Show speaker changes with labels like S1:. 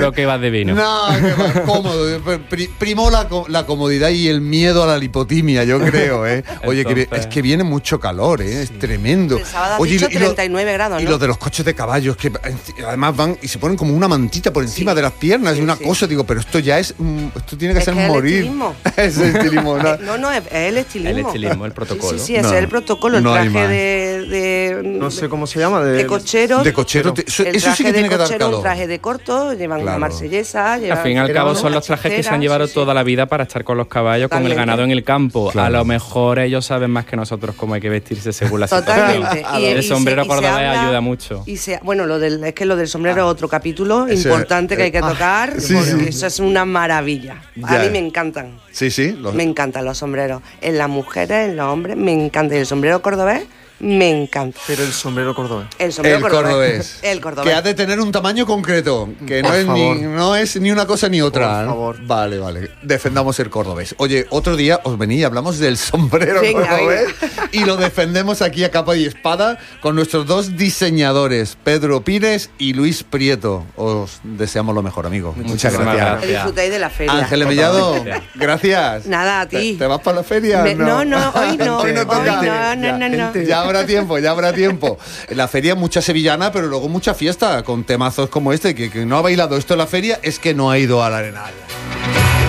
S1: Creo que vas de vino.
S2: No, que va, cómodo. Primó la comodidad y el miedo a la lipotimia, yo creo, ¿eh? Oye, es que viene mucho calor, ¿eh? Es tremendo.
S3: El sábado has
S2: Oye,
S3: dicho 39 grados, ¿no?
S2: Y los de los coches de caballos, que además van y se ponen como una mantita por encima de las piernas, y una cosa, digo, pero esto ya es... Esto tiene que ser morir.
S3: Estilismo.
S2: Es el estilismo.
S3: No, es el estilismo.
S1: El estilismo, el protocolo.
S3: Sí, ese es el protocolo, el traje de
S4: no sé cómo se llama.
S3: De cochero.
S2: De cochero. Eso sí que tiene que dar calor.
S3: Un traje de corto, llevan una marsellesa.
S1: Al fin y al cabo son los trajes que se han llevado toda la vida para estar con los caballos, con el ganado en el campo. Claro. A lo mejor ellos saben más que nosotros cómo hay que vestirse según la situación.
S3: Totalmente.
S1: El sombrero cordobés ayuda mucho.
S3: Bueno, es que lo del sombrero es otro capítulo importante que hay que tocar, porque eso es una maravilla. A mí me encantan.
S2: Sí.
S3: Me encantan los sombreros. En las mujeres, en los hombres, me encanta. Y el sombrero cordobés me encanta.
S4: Pero el sombrero cordobés.
S3: El sombrero cordobés.
S2: El cordobés. Que ha de tener un tamaño concreto, que no es ni una cosa ni otra.
S4: Por favor.
S2: Vale. Defendamos el cordobés. Oye, otro día os venía y hablamos del sombrero cordobés y lo defendemos aquí a capa y espada con nuestros dos diseñadores, Pedro Pires y Luis Prieto. Os deseamos lo mejor, amigo. Muchas gracias.
S3: Que disfrutéis de la feria.
S2: Ángeles Mellado, gracias.
S3: Nada, a ti.
S2: ¿Te vas para la feria?
S3: No, hoy no.
S2: Hoy no toca.
S3: No.
S2: Ya habrá tiempo. En la feria mucha sevillana, pero luego mucha fiesta con temazos como este, que no ha bailado esto en la feria es que no ha ido al Arenal.